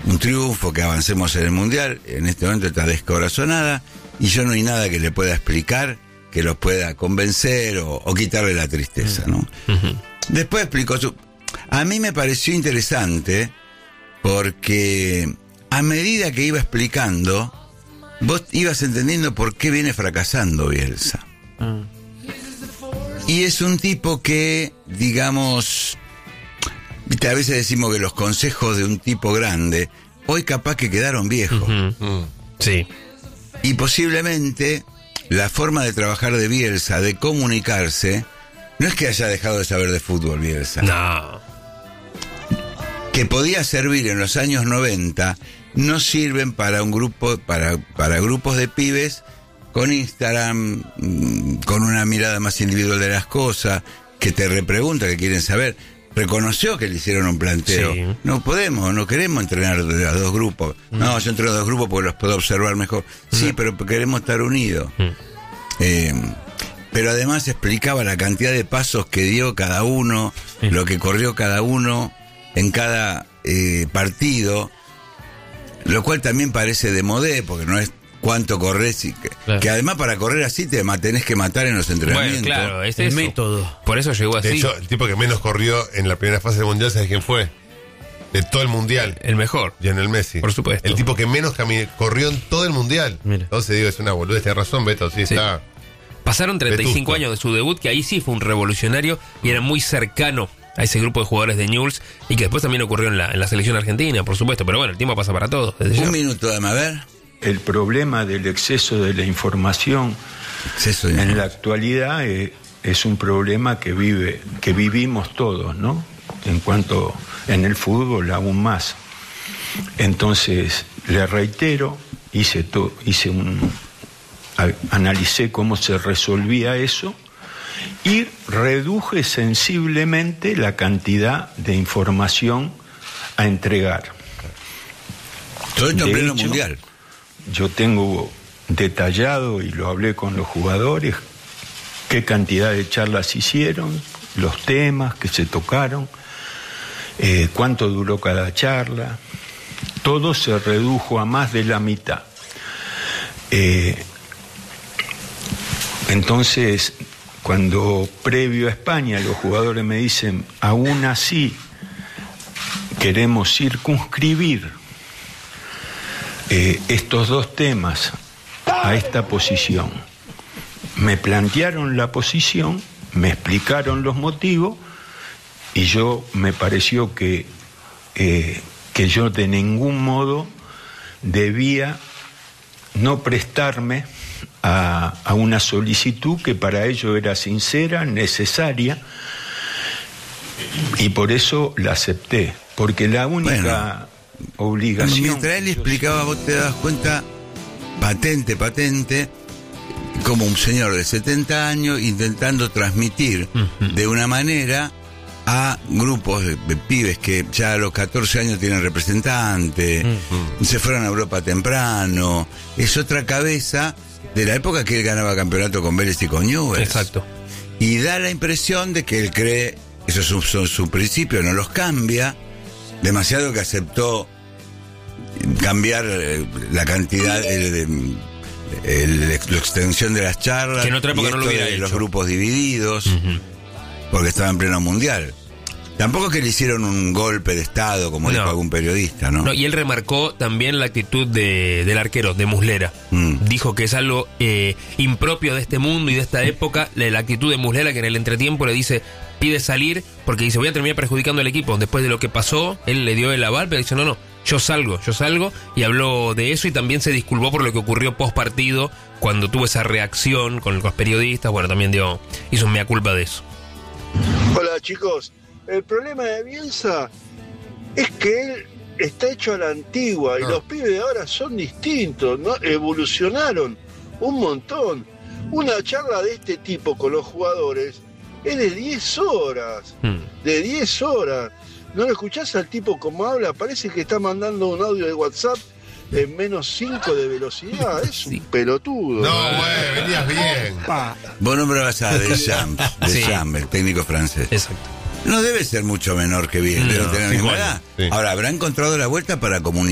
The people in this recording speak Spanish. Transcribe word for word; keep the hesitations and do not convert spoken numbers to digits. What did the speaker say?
un triunfo, que avancemos en el Mundial. En este momento está descorazonada y yo no hay nada que le pueda explicar que los pueda convencer o, o quitarle la tristeza, ¿no? Uh-huh. Después explicó su... A mí me pareció interesante porque a medida que iba explicando, vos ibas entendiendo por qué viene fracasando Bielsa. Uh. Y es un tipo que, digamos, a veces decimos que los consejos de un tipo grande, hoy capaz que quedaron viejos. Uh-huh. Uh. Sí. Y posiblemente la forma de trabajar de Bielsa, de comunicarse, no es que haya dejado de saber de fútbol Bielsa. No. Que podía servir en los años noventa, no sirven para un grupo, para, para grupos de pibes con Instagram, con una mirada más individual de las cosas, que te repregunta, que quieren saber. Reconoció que le hicieron un planteo. Sí. No podemos, no queremos entrenar a dos grupos. Mm. No, yo entreno a dos grupos porque los puedo observar mejor. Sí, mm. pero queremos estar unidos. Mm. Eh, pero además explicaba la cantidad de pasos que dio cada uno, sí. lo que corrió cada uno en cada eh, partido, lo cual también parece de modé, porque no es cuánto corres, y que, claro. que además para correr así te tenés que matar en los entrenamientos. Bueno, claro, es el eso. método. Por eso llegó así. De hecho, el tipo que menos corrió en la primera fase del Mundial, ¿sabes quién fue? De todo el Mundial. El mejor. Lionel Messi. Por supuesto. El tipo que menos cami- corrió en todo el Mundial. Mira. Entonces digo, es una boludez, tenés razón, Beto, sí, sí. está... Pasaron treinta y cinco vetusto. años de su debut, que ahí sí fue un revolucionario y era muy cercano a ese grupo de jugadores de Newell's, y que después también ocurrió en la, en la selección argentina, por supuesto. Pero bueno, el tiempo pasa para todos. Un ya. minuto, dame a ver. El problema del exceso de la información exceso de... en la actualidad es, es un problema que vive, que vivimos todos, ¿no? En cuanto en el fútbol aún más. Entonces, le reitero, hice to, hice un a, analicé cómo se resolvía eso y reduje sensiblemente la cantidad de información a entregar. Todo esto en pleno mundial. Yo tengo detallado, y lo hablé con los jugadores, qué cantidad de charlas hicieron, los temas que se tocaron, eh, cuánto duró cada charla. Todo se redujo a más de la mitad. Eh, entonces, cuando previo a España los jugadores me dicen, aún así queremos circunscribir Eh, estos dos temas a esta posición, me plantearon la posición, me explicaron los motivos y yo me pareció que eh, que yo de ningún modo debía no prestarme a, a una solicitud que para ello era sincera, necesaria, y por eso la acepté, porque la única bueno. obligación. Mientras él explicaba, vos te das cuenta, patente, patente, como un señor de setenta años intentando transmitir uh-huh. de una manera a grupos de, de pibes que ya a los catorce años tienen representante, uh-huh. se fueron a Europa temprano. Es otra cabeza de la época que él ganaba campeonato con Vélez y con Newell's. Exacto. Y da la impresión de que él cree, esos son su, su principio, no los cambia. Demasiado que aceptó cambiar la cantidad de, de, de, de la extensión de las charlas, que en otra época no lo hubiera de hecho. Los grupos divididos, uh-huh. porque estaba en pleno mundial. Tampoco es que le hicieron un golpe de estado, como no. dijo algún periodista, ¿no? No, y él remarcó también la actitud de, del arquero, de Muslera. Mm. Dijo que es algo eh, impropio de este mundo y de esta época, la actitud de Muslera, que en el entretiempo le dice, pide salir, porque dice, voy a terminar perjudicando al equipo. Después de lo que pasó, él le dio el aval, pero dice, no, no, yo salgo, yo salgo, y habló de eso y también se disculpó por lo que ocurrió post partido, cuando tuvo esa reacción con los periodistas. Bueno, también dio, hizo un mea culpa de eso. Hola, chicos. El problema de Bielsa es que él está hecho a la antigua y ah. los pibes de ahora son distintos, ¿no? Evolucionaron un montón. Una charla de este tipo con los jugadores es de diez horas, hmm. de diez horas. ¿No lo escuchás al tipo como habla? Parece que está mandando un audio de WhatsApp en menos cinco de velocidad. Es sí. un pelotudo. No, güey, venías bien. Vos nombrabas a Deschamps, Deschamps, sí. el técnico francés. Exacto. No debe ser mucho menor que bien, debe no, tener la misma edad. Sí. Ahora, habrá encontrado la vuelta para comunicar.